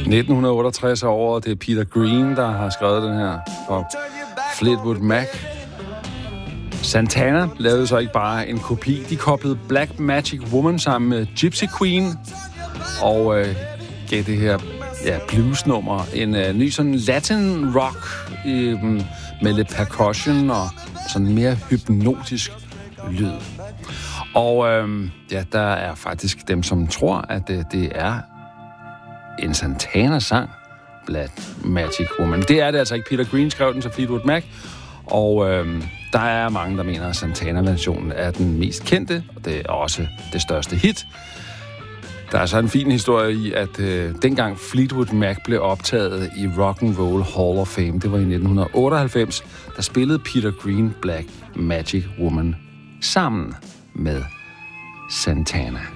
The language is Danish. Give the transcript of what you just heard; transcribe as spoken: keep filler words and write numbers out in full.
nitten otteogtres er året, det er Peter Green, der har skrevet den her, og Fleetwood Mac. Santana lavede så ikke bare en kopi, de koblede Black Magic Woman sammen med Gypsy Queen, og øh, gav det her ja, bluesnummer en øh, ny sådan latin rock øh, med lidt percussion og sådan mere hypnotisk lyd. Og øh, ja, der er faktisk dem, som tror, at øh, det er en Santana-sang, Black Magic Woman. Det er det altså ikke. Peter Green skrev den til Fleetwood Mac, og øh, der er mange, der mener, at Santana-versionen er den mest kendte, og det er også det største hit. Der er så en fin historie i, at øh, dengang Fleetwood Mac blev optaget i Rock and Roll Hall of Fame, det var i nitten otteoghalvfems, der spillede Peter Green Black Magic Woman sammen med Santana.